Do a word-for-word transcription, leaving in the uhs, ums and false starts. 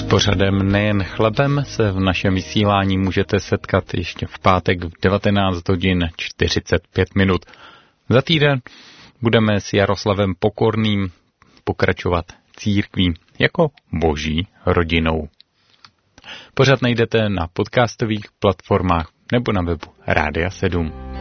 Pořadem Nejen chlebem se v našem vysílání můžete setkat ještě v pátek v devatenáct hodin čtyřicet pět minut. Za týden budeme s Jaroslavem Pokorným pokračovat církví jako boží rodinou. Pořad najdete na podcastových platformách nebo na webu Rádia sedm.